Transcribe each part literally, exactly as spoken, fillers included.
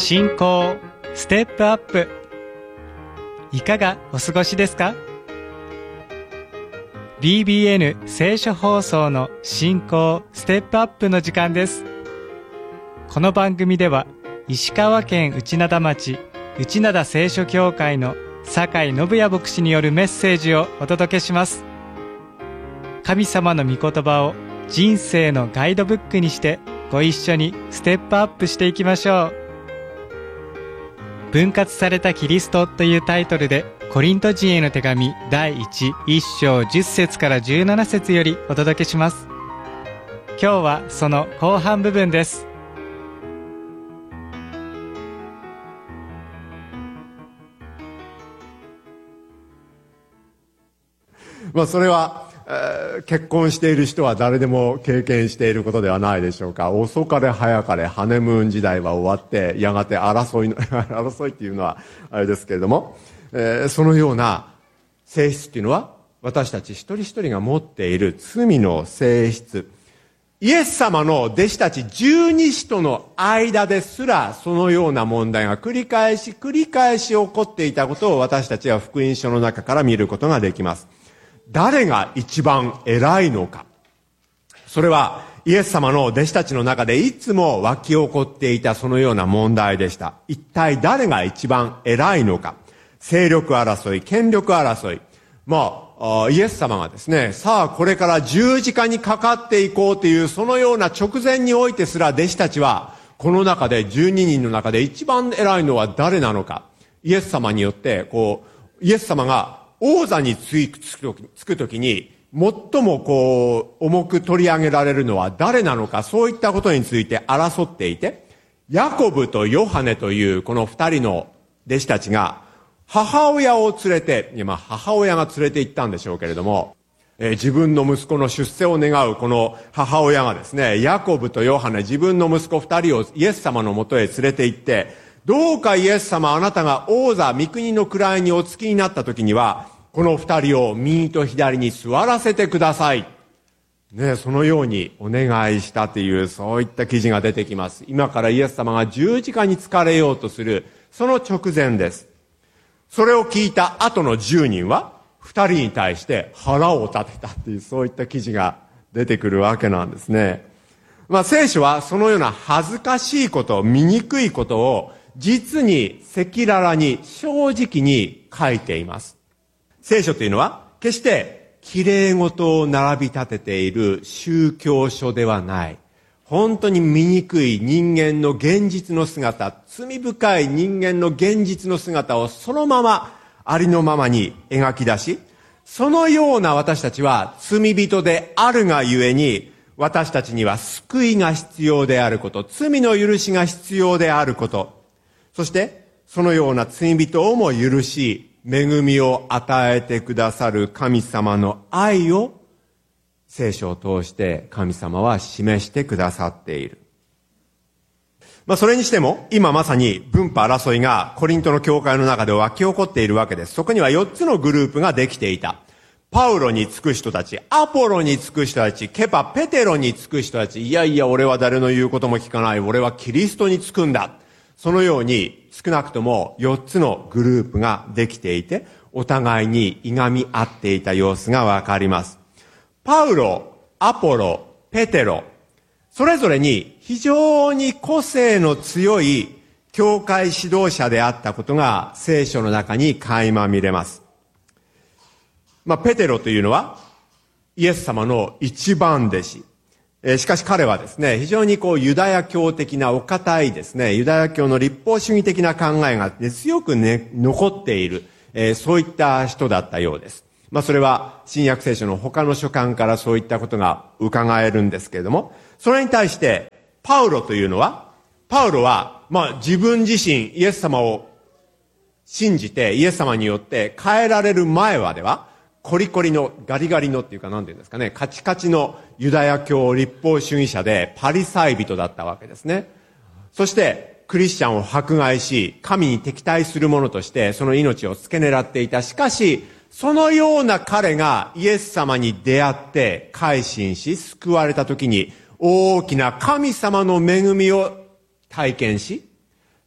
信仰ステップアップ、いかがお過ごしですか？ ビービーエヌ 聖書放送の信仰ステップアップの時間です。この番組では石川県内灘町内灘聖書教会の酒井信也牧師によるメッセージをお届けします。神様の御言葉を人生のガイドブックにしてご一緒にステップアップしていきましょう。分割されたキリストというタイトルでコリント人への手紙だいいち、いっ章じゅっ節からじゅうなな節よりお届けします。今日はその後半部分です。 まあそれは、えー、結婚している人は誰でも経験していることではないでしょうか。遅かれ早かれハネムーン時代は終わって、やがて争いの争いっていうのはあれですけれども、えー、そのような性質っていうのは私たち一人一人が持っている罪の性質。イエス様の弟子たち十二使徒の間ですらそのような問題が繰り返し繰り返し起こっていたことを私たちは福音書の中から見ることができます。誰が一番偉いのか。それはイエス様の弟子たちの中でいつも湧き起こっていたそのような問題でした。一体誰が一番偉いのか。勢力争い、権力争い。まあ、イエス様がですね、さあこれから十字架にかかっていこうというそのような直前においてすら弟子たちはこの中でじゅうににんの中で一番偉いのは誰なのか。イエス様によってこう、イエス様が王座につくときに最もこう重く取り上げられるのは誰なのか、そういったことについて争っていて、ヤコブとヨハネというこの二人の弟子たちが母親を連れて、今母親が連れて行ったんでしょうけれども、えー、自分の息子の出世を願うこの母親がですね、ヤコブとヨハネ、自分の息子二人をイエス様のもとへ連れて行って、どうかイエス様、あなたが王座、御国の位にお付きになった時には、この二人を右と左に座らせてください。ね、そのようにお願いしたという、そういった記事が出てきます。今からイエス様が十字架につかれようとする、その直前です。それを聞いた後の十人は、二人に対して腹を立てたっていう、そういった記事が出てくるわけなんですね。まあ聖書はそのような恥ずかしいこと、醜いことを、実に赤裸々に正直に書いています。聖書というのは決して綺麗事を並び立てている宗教書ではない。本当に醜い人間の現実の姿、罪深い人間の現実の姿をそのままありのままに描き出し、そのような私たちは罪人であるがゆえに、私たちには救いが必要であること、罪の許しが必要であること、そして、そのような罪人をも許し、恵みを与えてくださる神様の愛を、聖書を通して神様は示してくださっている。まあ、それにしても、今まさに分派争いがコリントの教会の中で湧き起こっているわけです。そこにはよっつのグループができていた。パウロにつく人たち、アポロにつく人たち、ケパ、ペテロにつく人たち、いやいや俺は誰の言うことも聞かない、俺はキリストにつくんだ。そのように少なくともよっつのグループができていて、お互いにいがみ合っていた様子がわかります。パウロ、アポロ、ペテロ、それぞれに非常に個性の強い教会指導者であったことが聖書の中に垣間見れます。まあ、ペテロというのはイエス様の一番弟子。えー、しかし彼はですね、非常にこうユダヤ教的なお堅いですね、ユダヤ教の立法主義的な考えが強くね、残っている、えー、そういった人だったようです。まあそれは新約聖書の他の書簡からそういったことが伺えるんですけれども、それに対してパウロというのは、パウロはまあ自分自身イエス様を信じてイエス様によって変えられる前はでは、コリコリのガリガリのっていうか何て言うんですかね、カチカチのユダヤ教立法主義者でパリサイ人だったわけですね。そしてクリスチャンを迫害し、神に敵対する者としてその命を付け狙っていた。しかしそのような彼がイエス様に出会って改心し救われた時に大きな神様の恵みを体験し、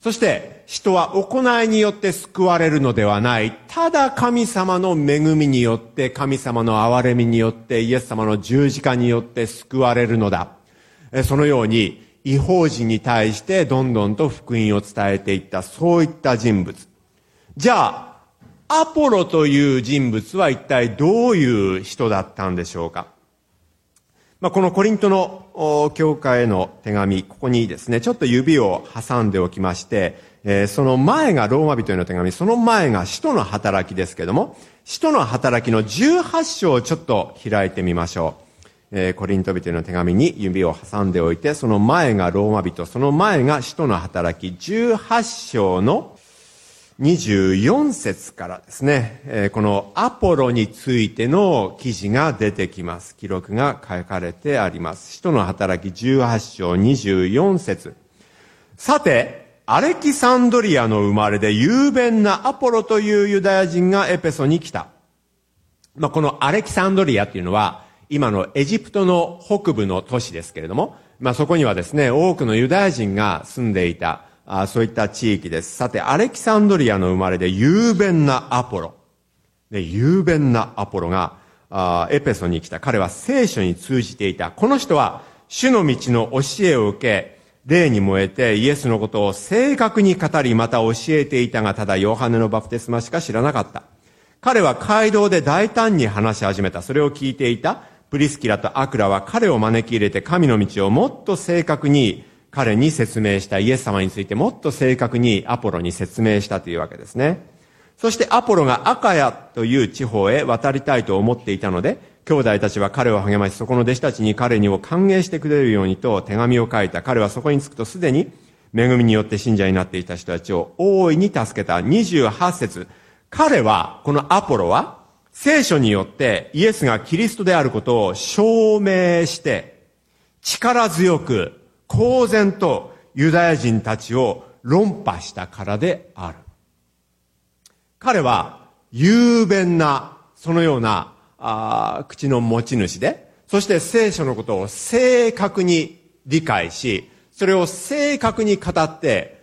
そして人は行いによって救われるのではない。ただ神様の恵みによって、神様の憐れみによって、イエス様の十字架によって救われるのだ。そのように異邦人に対してどんどんと福音を伝えていった、そういった人物。じゃあ、アポロという人物は一体どういう人だったんでしょうか。まあ、このコリントの教会への手紙、ここにですね、ちょっと指を挟んでおきまして、えー、その前がローマ人への手紙、その前が使徒の働きですけども、使徒の働きのじゅうはち章をちょっと開いてみましょう。えー、コリント人への手紙に指を挟んでおいて、その前がローマ人、その前が使徒の働きじゅうはち章のにじゅうよん節からですね、えー、このアポロについての記事が出てきます。記録が書かれてあります。使徒の働きじゅうはち章にじゅうよん節。さて、アレキサンドリアの生まれで雄弁なアポロというユダヤ人がエペソに来た。まあ、このアレキサンドリアっていうのは、今のエジプトの北部の都市ですけれども、まあ、そこにはですね、多くのユダヤ人が住んでいた。あそういった地域です。さて、アレキサンドリアの生まれで雄弁なアポロ。で雄弁なアポロがあエペソに来た。彼は聖書に通じていた。この人は主の道の教えを受け、霊に燃えてイエスのことを正確に語り、また教えていたが、ただヨハネのバプテスマしか知らなかった。彼は街道で大胆に話し始めた。それを聞いていたプリスキラとアクラは彼を招き入れて、神の道をもっと正確に彼に説明した。イエス様についてもっと正確にアポロに説明したというわけですね。そしてアポロがアカヤという地方へ渡りたいと思っていたので、兄弟たちは彼を励まし、そこの弟子たちに彼にを歓迎してくれるようにと手紙を書いた。彼はそこに着くとすでに恵みによって信者になっていた人たちを大いに助けた。にじゅうはち節。彼は、このアポロは聖書によってイエスがキリストであることを証明して、力強く公然とユダヤ人たちを論破したからである。彼は雄弁なそのようなあ口の持ち主で、そして聖書のことを正確に理解し、それを正確に語って、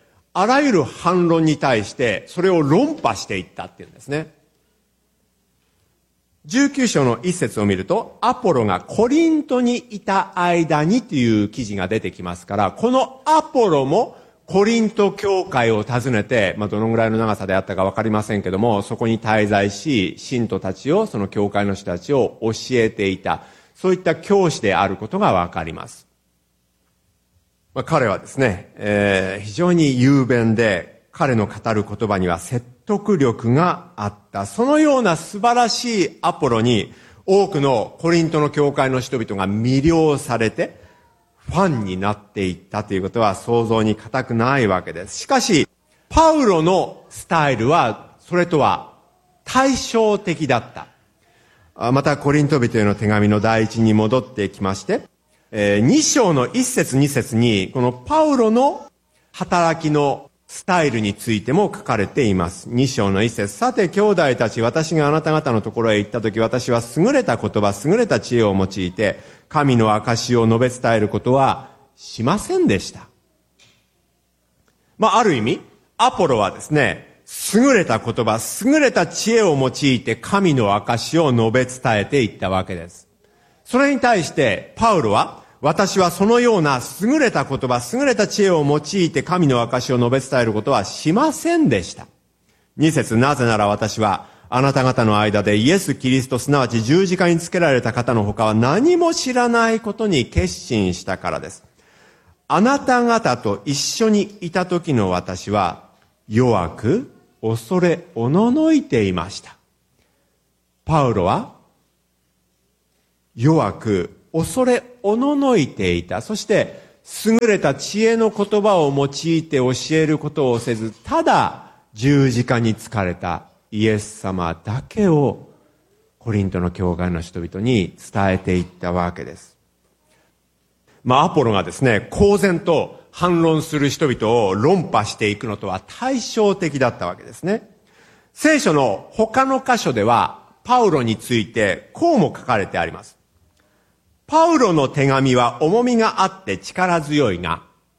あらゆる反論に対してそれを論破していったっていうんですね。じゅうきゅう章の一節を見ると、アポロがコリントにいた間にという記事が出てきますから、このアポロもコリント教会を訪ねて、まあ、どのぐらいの長さであったかわかりませんけども、そこに滞在し、信徒たちを、その教会の人たちを教えていた、そういった教師であることがわかります。まあ、彼はですね、えー、非常に雄弁で、彼の語る言葉には説得力があった。そのような素晴らしいアポロに多くのコリントの教会の人々が魅了されてファンになっていったということは想像に難くないわけです。しかし、パウロのスタイルはそれとは対照的だった。またコリント人への手紙の第一に戻ってきまして、に章のいち節に節にこのパウロの働きのスタイルについても書かれています。に章の一節。さて兄弟たち、私があなた方のところへ行ったとき、私は優れた言葉、優れた知恵を用いて、神の証を述べ伝えることはしませんでした。まあ、ある意味、アポロはですね、優れた言葉、優れた知恵を用いて神の証を述べ伝えていったわけです。それに対して、パウロは、私はそのような優れた言葉、優れた知恵を用いて神の証を述べ伝えることはしませんでした。に節、なぜなら私はあなた方の間でイエス・キリスト、すなわち十字架につけられた方の他は何も知らないことに決心したからです。あなた方と一緒にいた時の私は弱く恐れおののいていました。パウロは弱く恐れおののいていた。そして優れた知恵の言葉を用いて教えることをせず、ただ十字架につかれたイエス様だけをコリントの教会の人々に伝えていったわけです。まあアポロがですね、公然と反論する人々を論破していくのとは対照的だったわけですね。聖書の他の箇所ではパウロについてこうも書かれてあります。パウロの手紙は重みがあって力強いが、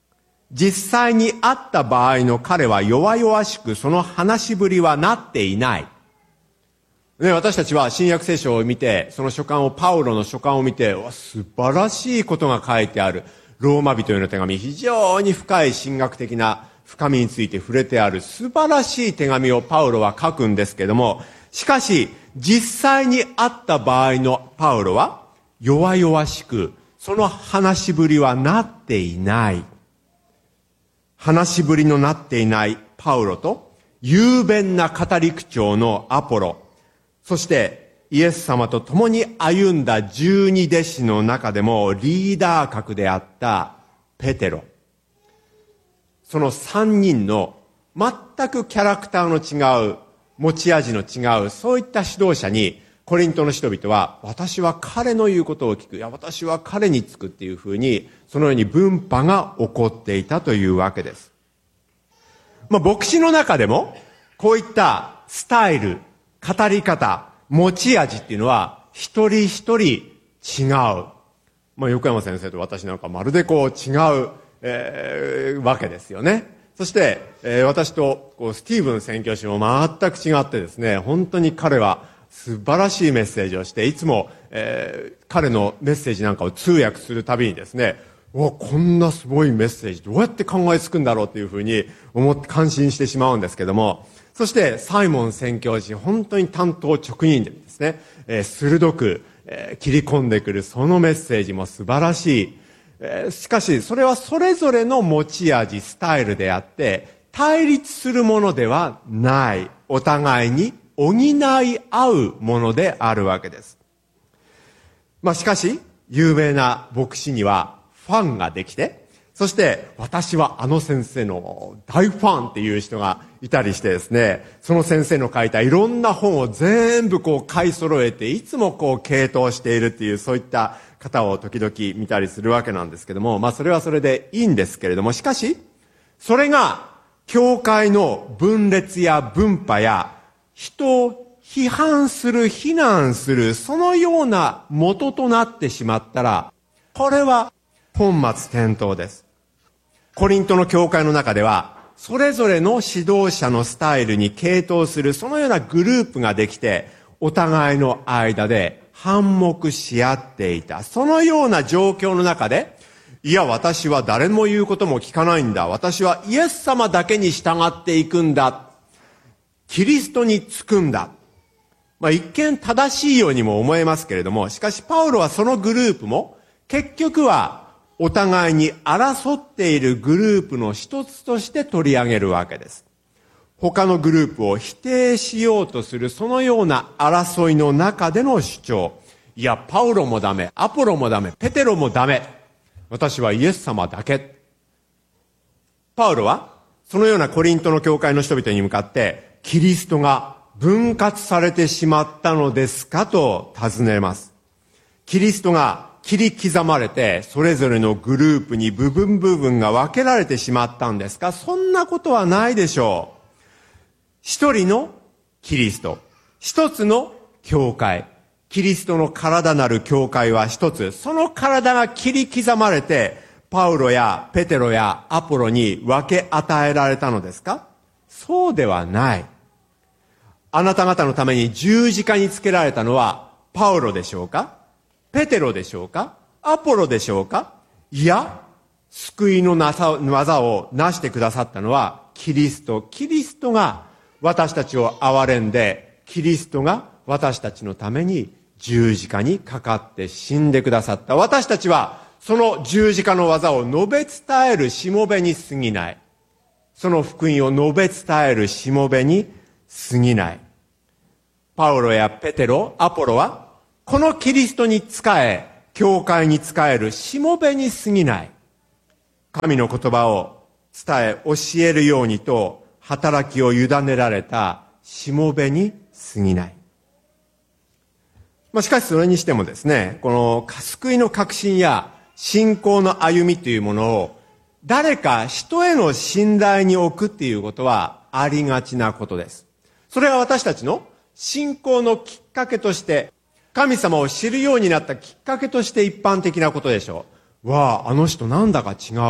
実際に会った場合の彼は弱々しく、その話しぶりはなっていない。ね、私たちは新約聖書を見て、その書簡を、パウロの書簡を見て、素晴らしいことが書いてある。ローマ人への手紙、非常に深い神学的な深みについて触れてある素晴らしい手紙をパウロは書くんですけども、しかし、実際に会った場合のパウロは、弱々しく、その話しぶりはなっていない。話しぶりのなっていないパウロと、雄弁な語り口調のアポロ、そしてイエス様と共に歩んだ十二弟子の中でもリーダー格であったペテロ。その三人の全くキャラクターの違う、持ち味の違う、そういった指導者にコリントの人々は、私は彼の言うことを聞く。いや、私は彼につくっていうふうに、そのように分派が起こっていたというわけです。まあ、牧師の中でも、こういったスタイル、語り方、持ち味っていうのは、一人一人違う。まあ、横山先生と私なんかまるでこう違う、えー、わけですよね。そして、えー、私とこうスティーブン宣教師も全く違ってですね、本当に彼は素晴らしいメッセージをして、いつも、えー、彼のメッセージなんかを通訳するたびにですね、お、こんなすごいメッセージどうやって考えつくんだろうっていうふうに思って感心してしまうんですけども、そしてサイモン宣教師、本当に単刀直入でですね、えー、鋭く、えー、切り込んでくるそのメッセージも素晴らしい。えー、しかしそれはそれぞれの持ち味、スタイルであって対立するものではない。お互いに補い合うものであるわけです。まあしかし有名な牧師にはファンができて、そして私はあの先生の大ファンっていう人がいたりしてですね、その先生の書いたいろんな本を全部こう買い揃えて、いつもこう傾倒しているっていう、そういった方を時々見たりするわけなんですけども、まあそれはそれでいいんですけれども、しかしそれが教会の分裂や分派や人を批判する、非難する、そのような元となってしまったら、これは本末転倒です。コリントの教会の中では、それぞれの指導者のスタイルに傾倒する、そのようなグループができて、お互いの間で反目し合っていた。そのような状況の中で、いや、私は誰も言うことも聞かないんだ。私はイエス様だけに従っていくんだ。キリストにつくんだ。まあ一見正しいようにも思えますけれども、しかしパウロはそのグループも結局はお互いに争っているグループの一つとして取り上げるわけです。他のグループを否定しようとするそのような争いの中での主張。いや、パウロもダメ、アポロもダメ、ペテロもダメ。私はイエス様だけ。パウロはそのようなコリントの教会の人々に向かって、キリストが分割されてしまったのですかと尋ねます。キリストが切り刻まれて、それぞれのグループに部分部分が分けられてしまったんですか？そんなことはないでしょう。一人のキリスト、一つの教会、キリストの体なる教会は一つ、その体が切り刻まれて、パウロやペテロやアポロに分け与えられたのですか？そうではない。あなた方のために十字架につけられたのはパウロでしょうか？ペテロでしょうか？アポロでしょうか？いや、救いのなさ技をなしてくださったのはキリスト。キリストが私たちを憐れんで、キリストが私たちのために十字架にかかって死んでくださった。私たちはその十字架の技を述べ伝えるしもべに過ぎない。その福音を述べ伝えるしもべに過ぎない。パウロやペテロ、アポロはこのキリストに仕え、教会に仕えるしもべに過ぎない。神の言葉を伝え、教えるようにと働きを委ねられたしもべに過ぎない。まあ、しかしそれにしてもですね、この救いの確信や信仰の歩みというものを誰か人への信頼に置くっていうことはありがちなことです。それは私たちの信仰のきっかけとして、神様を知るようになったきっかけとして一般的なことでしょう。わあ、あの人なんだか違う。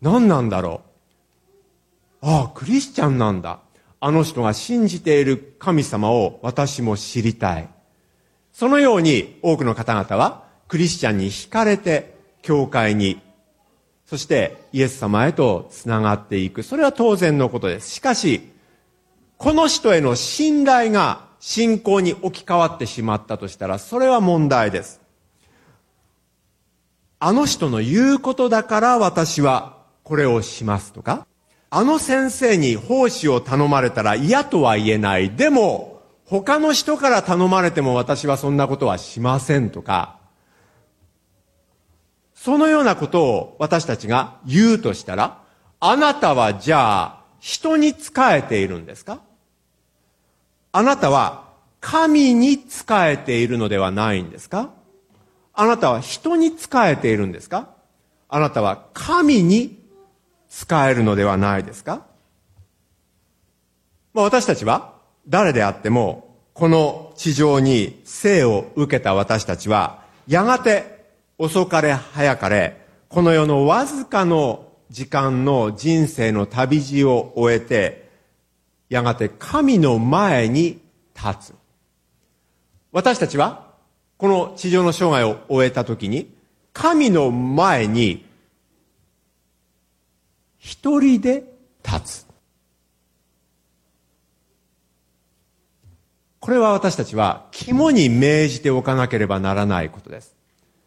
何なんだろう。ああ、クリスチャンなんだ。あの人が信じている神様を私も知りたい。そのように多くの方々はクリスチャンに惹かれて教会に、そしてイエス様へとつながっていく。それは当然のことです。しかし、この人への信頼が信仰に置き換わってしまったとしたら、それは問題です。あの人の言うことだから私はこれをしますとか、あの先生に奉仕を頼まれたら嫌とは言えない。でも、他の人から頼まれても私はそんなことはしませんとか、そのようなことを私たちが言うとしたら、あなたはじゃあ人に仕えているんですか？あなたは神に仕えているのではないんですか？あなたは人に仕えているんですか？あなたは神に仕えるのではないですか？まあ、私たちは誰であってもこの地上に生を受けた私たちはやがて遅かれ早かれこの世のわずかの時間の人生の旅路を終えてやがて神の前に立つ。私たちはこの地上の生涯を終えたときに神の前に一人で立つ。これは私たちは肝に銘じておかなければならないことです。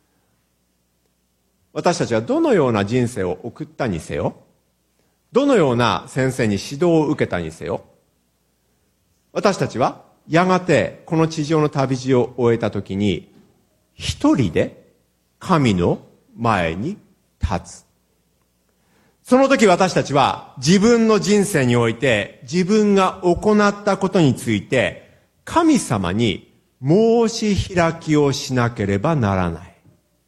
私たちはどのような人生を送ったにせよ、どのような先生に指導を受けたにせよ、私たちはやがてこの地上の旅路を終えたときに一人で神の前に立つ。その時私たちは自分の人生において自分が行ったことについて神様に申し開きをしなければならない。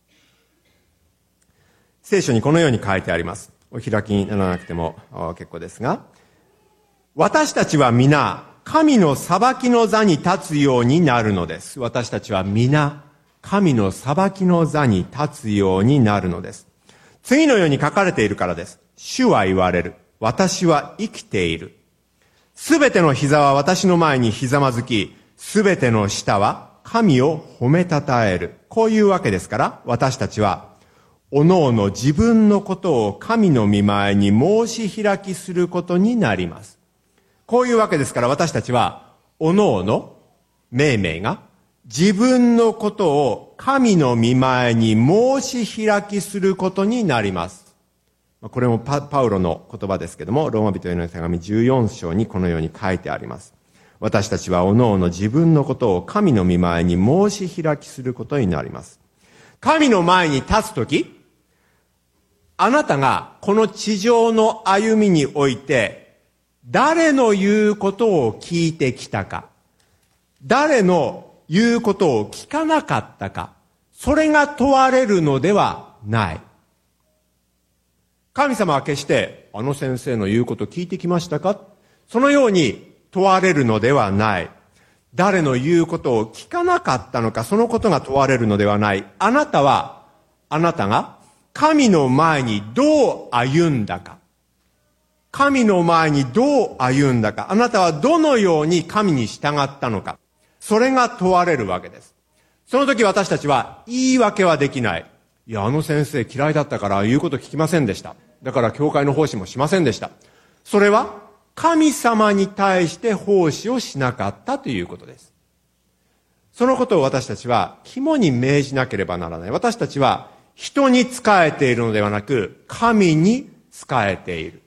聖書にこのように書いてあります。お開きにならなくても結構ですが、私たちは皆神の裁きの座に立つようになるのです。私たちは皆神の裁きの座に立つようになるのです。次のように書かれているからです。主は言われる。私は生きている。すべての膝は私の前にひざまずき、すべての舌は神を褒めたたえる。こういうわけですから、私たちは、おのおの自分のことを神の御前に申し開きすることになります。こういうわけですから私たちは、おのおの命名が自分のことを神の御前に申し開きすることになります。これも パ, パウロの言葉ですけども、ローマ人への手紙じゅうよん章にこのように書いてあります。私たちはおのおの自分のことを神の御前に申し開きすることになります。神の前に立つとき、あなたがこの地上の歩みにおいて誰の言うことを聞いてきたか、誰の言うことを聞かなかったか、それが問われるのではない。神様は決してあの先生の言うこと聞いてきましたか、そのように問われるのではない。誰の言うことを聞かなかったのか、そのことが問われるのではない。あなたは、あなたが神の前にどう歩んだか。神の前にどう歩んだか。あなたはどのように神に従ったのか。それが問われるわけです。その時私たちは言い訳はできない。いや、あの先生嫌いだったから言うこと聞きませんでした。だから教会の奉仕もしませんでした。それは神様に対して奉仕をしなかったということです。そのことを私たちは肝に銘じなければならない。私たちは人に仕えているのではなく、神に仕えている。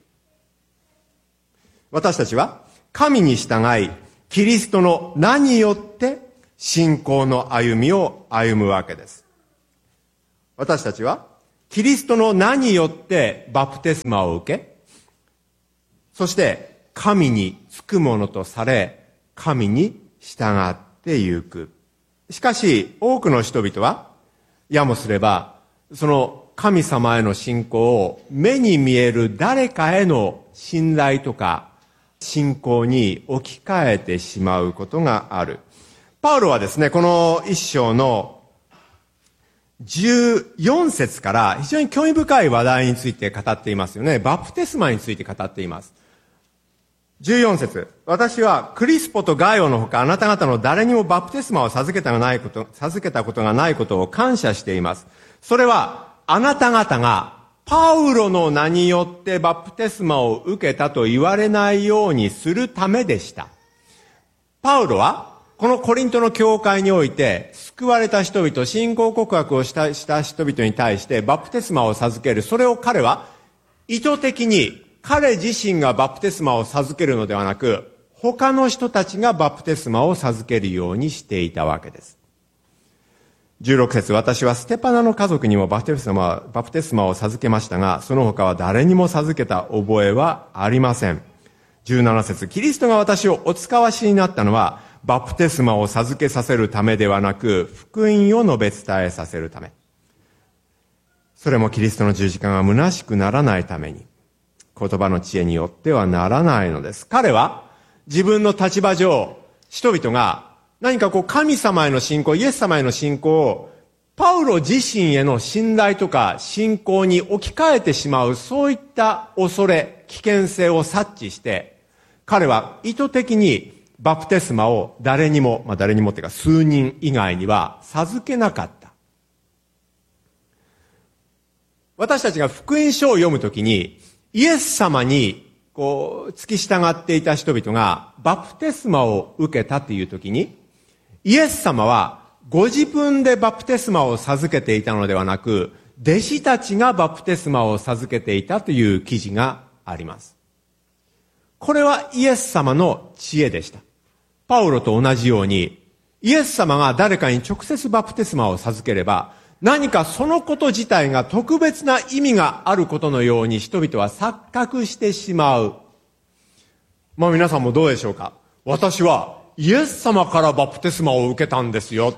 私たちは神に従い、キリストの名によって信仰の歩みを歩むわけです。私たちはキリストの名によってバプテスマを受け、そして神につくものとされ、神に従ってゆく。しかし多くの人々は、やもすればその神様への信仰を目に見える誰かへの信頼とか信仰に置き換えてしまうことがある。パウロはですね、この一章のじゅうよん節から非常に興味深い話題について語っていますよね。バプテスマについて語っています。じゅうよん節、私はクリスポとガイオのほかあなた方の誰にもバプテスマを授けたがないこと、授けたことがないことを感謝しています。それはあなた方がパウロの名によってバプテスマを受けたと言われないようにするためでした。パウロはこのコリントの教会において救われた人々、信仰告白をした、した人々に対してバプテスマを授ける。それを彼は意図的に彼自身がバプテスマを授けるのではなく、他の人たちがバプテスマを授けるようにしていたわけです。じゅうろく節、私はステパナの家族にもバプテスマ、バプテスマを授けましたが、その他は誰にも授けた覚えはありません。じゅうなな節、キリストが私をお使わしになったのは、バプテスマを授けさせるためではなく、福音を述べ伝えさせるため。それもキリストの十字架が虚しくならないために、言葉の知恵によってはならないのです。彼は自分の立場上、人々が何かこう神様への信仰、イエス様への信仰をパウロ自身への信頼とか信仰に置き換えてしまう、そういった恐れ、危険性を察知して、彼は意図的にバプテスマを誰にも、まあ誰にもっていうか数人以外には授けなかった。私たちが福音書を読むときに、イエス様にこう付き従っていた人々がバプテスマを受けたというときに、イエス様はご自分でバプテスマを授けていたのではなく、弟子たちがバプテスマを授けていたという記事があります。これはイエス様の知恵でした。パウロと同じように、イエス様が誰かに直接バプテスマを授ければ、何かそのこと自体が特別な意味があることのように人々は錯覚してしまう。まあ皆さんもどうでしょうか。私はイエス様からバプテスマを受けたんですよ。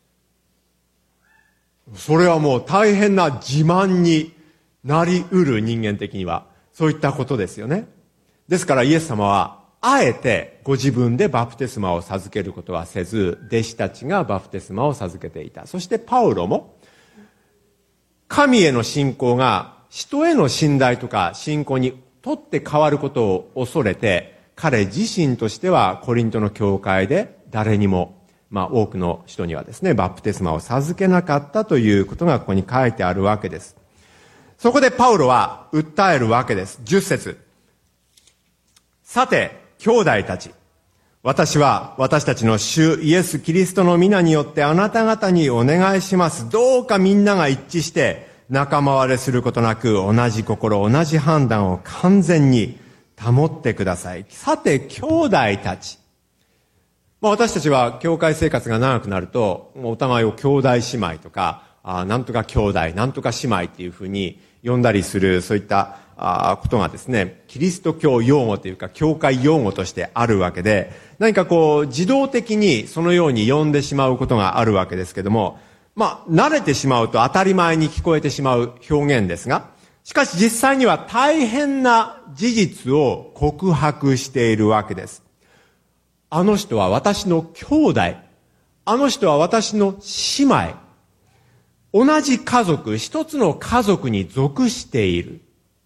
それはもう大変な自慢になり得る、人間的にはそういったことですよね。ですからイエス様はあえてご自分でバプテスマを授けることはせず、弟子たちがバプテスマを授けていた。そしてパウロも神への信仰が人への信頼とか信仰にとって変わることを恐れて、彼自身としてはコリントの教会で誰にも、まあ多くの人にはですね、バプテスマを授けなかったということがここに書いてあるわけです。そこでパウロは訴えるわけです。じゅっ節。さて、兄弟たち、私は私たちの主イエス・キリストの皆によってあなた方にお願いします。どうかみんなが一致して仲間割れすることなく、同じ心、同じ判断を完全に保ってください。さて、兄弟たち。まあ、私たちは教会生活が長くなると、もうお互いを兄弟姉妹とか、あなんとか兄弟、なんとか姉妹っていうふうに呼んだりする、そういったあことがですね、キリスト教用語というか教会用語としてあるわけで、何かこう自動的にそのように呼んでしまうことがあるわけですけども、まあ慣れてしまうと当たり前に聞こえてしまう表現ですが、しかし実際には大変な事実を告白しているわけです。あの人は私の兄弟、あの人は私の姉妹、同じ家族、一つの家族に属している。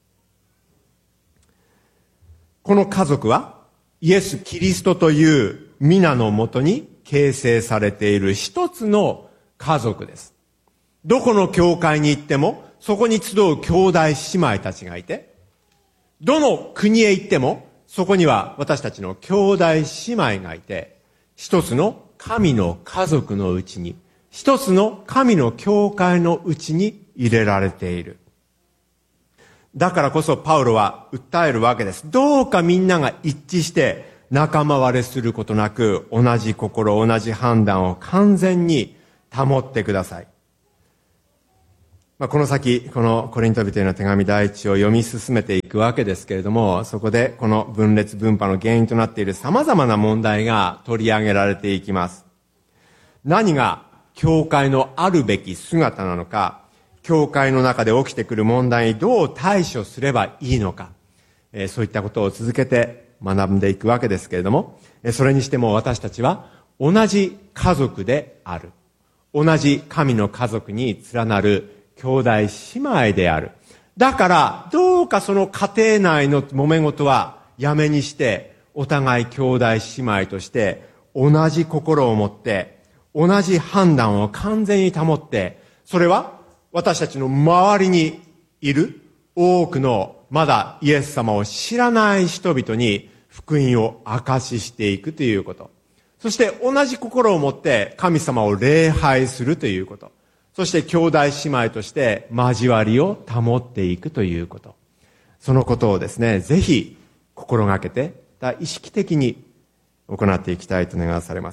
この家族はイエス・キリストという皆のもとに形成されている一つの家族です。どこの教会に行ってもそこに集う兄弟姉妹たちがいて、どの国へ行ってもそこには私たちの兄弟姉妹がいて、一つの神の家族のうちに、一つの神の教会のうちに入れられている。だからこそパウロは訴えるわけです。どうかみんなが一致して仲間割れすることなく、同じ心、同じ判断を完全に保ってください。まあ、この先、このコリント人への手紙第一を読み進めていくわけですけれども、そこでこの分裂分派の原因となっている様々な問題が取り上げられていきます。何が教会のあるべき姿なのか、教会の中で起きてくる問題にどう対処すればいいのか、えー、そういったことを続けて学んでいくわけですけれども、えー、それにしても私たちは同じ家族である。 同じ神の家族に連なる兄弟姉妹である。だからどうかその家庭内の揉め事はやめにして、お互い兄弟姉妹として同じ心を持って、同じ判断を完全に保って、それは私たちの周りにいる多くのまだイエス様を知らない人々に福音を証ししていくということ。そして同じ心を持って神様を礼拝するということ。そして兄弟姉妹として交わりを保っていくということ。そのことをですね、ぜひ心がけて、意識的に行っていきたいと願わされます。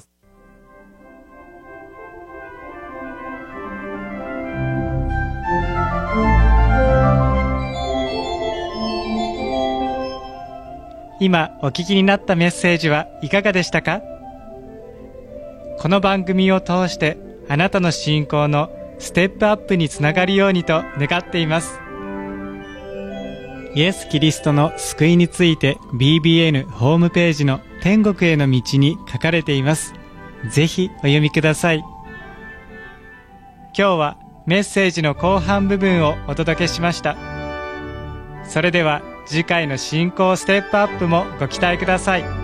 今お聞きになったメッセージはいかがでしたか？この番組を通してあなたの信仰のステップアップにつながるようにと願っています。イエス・キリストの救いについて ビービーエヌ ホームページの天国への道に書かれています。ぜひお読みください。今日はメッセージの後半部分をお届けしました。それでは次回の信仰ステップアップもご期待ください。